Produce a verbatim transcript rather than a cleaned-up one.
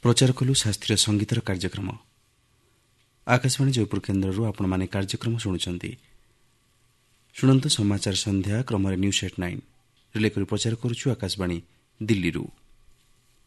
ପ୍ରଚାର କଲୁ ଶାସ୍ତ୍ରୀୟ ସଙ୍ଗୀତର କାର୍ଯ୍ୟକ୍ରମ। ଆକାଶବାଣୀ ଜୟପୁର କେନ୍ଦ୍ରରୁ ଆପଣମାନେ କାର୍ଯ୍ୟକ୍ରମ ଶୁଣୁଛନ୍ତି। ଶୁଣନ୍ତୁ ସମାଚାର ସନ୍ଧ୍ୟା କ୍ରମରେ ନ୍ୟୁଜ୍ ଏଟ୍ ନାଇନ୍ ରିଲେ କରି ପ୍ରଚାର କରୁଛୁ ଆକାଶବାଣୀ ଦିଲ୍ଲୀରୁ।